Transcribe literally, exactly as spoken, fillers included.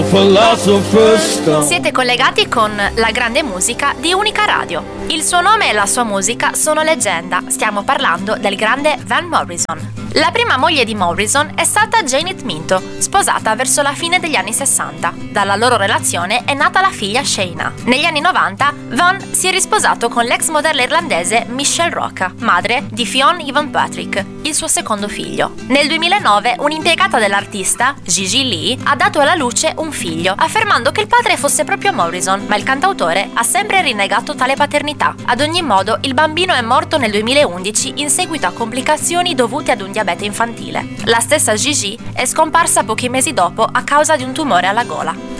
a philosopher's stone. Siete collegati con la grande musica di Unica Radio. Il suo nome e la sua musica sono leggenda. Stiamo parlando del grande Van Morrison. La prima moglie di Morrison è stata Janet Minto, sposata verso la fine degli anni sessanta. Dalla loro relazione è nata la figlia Shayna. Negli anni novanta, Van si è risposato con l'ex modella irlandese Michelle Rocca, madre di Fionn Ivan Patrick, il suo secondo figlio. Nel duemilanove, un'impiegata dell'artista, Gigi Lee, ha dato alla luce un figlio, affermando che il padre fosse proprio Morrison, ma il cantautore ha sempre rinnegato tale paternità. Ad ogni modo, il bambino è morto nel duemilaundici in seguito a complicazioni dovute ad un diabete infantile. La stessa Gigi è scomparsa pochi mesi dopo a causa di un tumore alla gola.